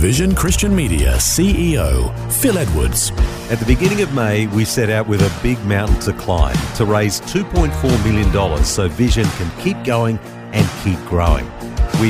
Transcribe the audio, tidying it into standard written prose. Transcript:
Vision Christian Media CEO, Phil Edwards. At the beginning of May, we set out with a big mountain to climb to raise $2.4 million so Vision can keep going and keep growing.